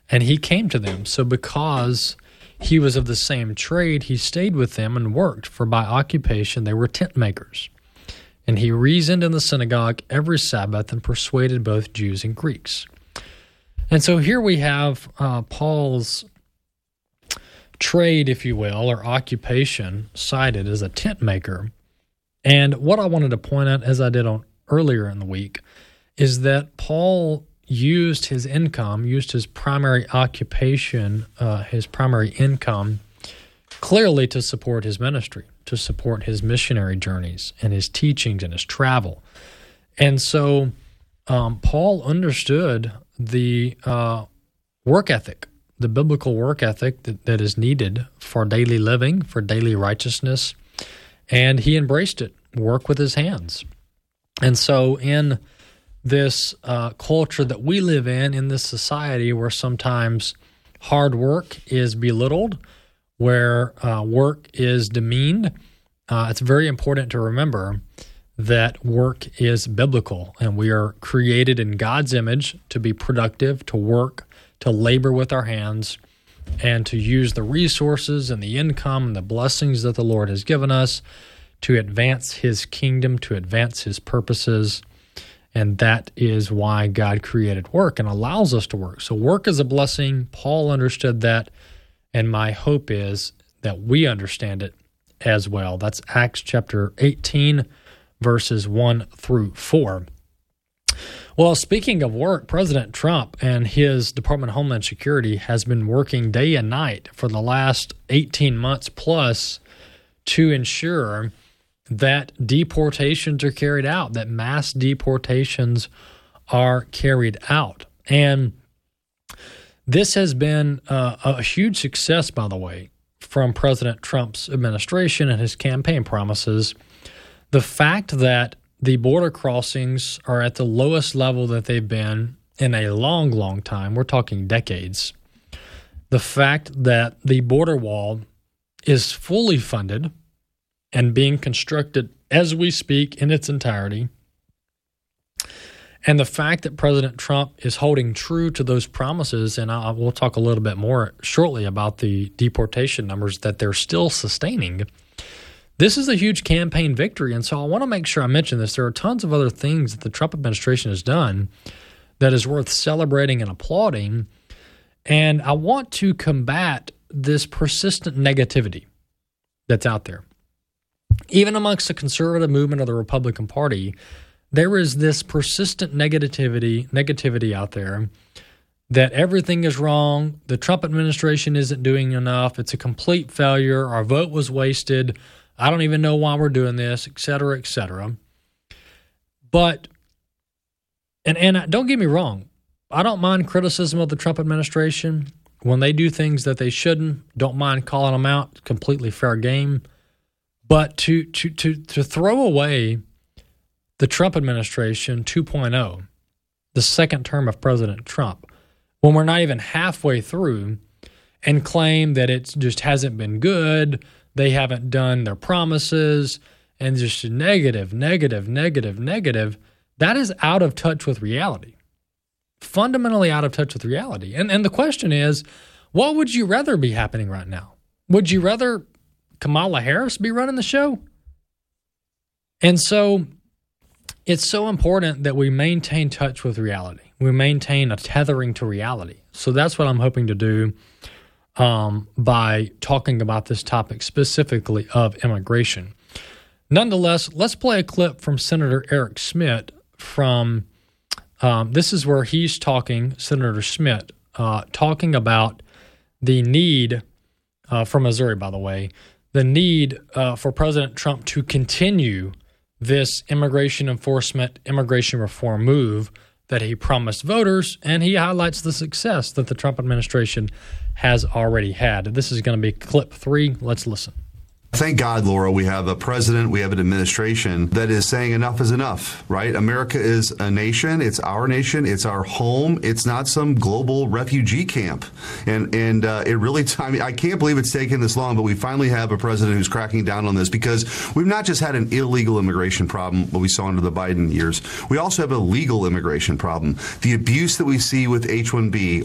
And he came to them. So because he was of the same trade, he stayed with them and worked, for by occupation they were tent makers. And he reasoned in the synagogue every Sabbath and persuaded both Jews and Greeks. And so here we have Paul's trade, if you will, or occupation cited as a tent maker. And what I wanted to point out, as I did earlier in the week, is that Paul used his income, used his primary occupation, his primary income, clearly to support his ministry, to support his missionary journeys and his teachings and his travel. And so Paul understood the work ethic, the biblical work ethic that is needed for daily living, for daily righteousness, and he embraced it, work with his hands. And so in this culture that we live in this society where sometimes hard work is belittled, where work is demeaned, it's very important to remember that work is biblical, and we are created in God's image to be productive, to work, to labor with our hands, and to use the resources and the income and the blessings that the Lord has given us to advance His kingdom, to advance His purposes. And that is why God created work and allows us to work. So work is a blessing. Paul understood that, and my hope is that we understand it as well. That's Acts chapter 18, verses 1 through 4. Well, speaking of work, President Trump and his Department of Homeland Security has been working day and night for the last 18 months plus to ensure that deportations are carried out, that mass deportations are carried out. And this has been a huge success, by the way, from President Trump's administration and his campaign promises. The fact that the border crossings are at the lowest level that they've been in a long, long time, we're talking decades. The fact that the border wall is fully funded and being constructed as we speak in its entirety, and the fact that President Trump is holding true to those promises, and we'll talk a little bit more shortly about the deportation numbers that they're still sustaining. This is a huge campaign victory, and so I want to make sure I mention this. There are tons of other things that the Trump administration has done that is worth celebrating and applauding, and I want to combat this persistent negativity that's out there. Even amongst the conservative movement of the Republican Party, there is this persistent negativity out there that everything is wrong, the Trump administration isn't doing enough, it's a complete failure, our vote was wasted, I don't even know why we're doing this, et cetera, et cetera. But, and don't get me wrong, I don't mind criticism of the Trump administration. When they do things that they shouldn't, don't mind calling them out, completely fair game. But to throw away the Trump administration 2.0, the second term of President Trump, when we're not even halfway through, and claim that it just hasn't been good, they haven't done their promises, and just negative, that is out of touch with reality. Fundamentally out of touch with reality. And the question is, what would you rather be happening right now? Would you rather Kamala Harris be running the show? And so it's so important that we maintain touch with reality. We maintain a tethering to reality. So that's what I'm hoping to do by talking about this topic specifically of immigration. Nonetheless, let's play a clip from Senator Eric Schmitt from, this is where he's talking, Senator Schmitt, talking about the need, from Missouri, by the way, the need for President Trump to continue this immigration enforcement, immigration reform move that he promised voters, and he highlights the success that the Trump administration has already had. This is going to be clip 3. Let's listen. Thank God, Laura, we have a president, we have an administration that is saying enough is enough, right? America is a nation. It's our nation. It's our home. It's not some global refugee camp. And it really, I mean, I can't believe it's taken this long, but we finally have a president who's cracking down on this, because we've not just had an illegal immigration problem, what we saw under the Biden years. We also have a legal immigration problem. The abuse that we see with H-1B,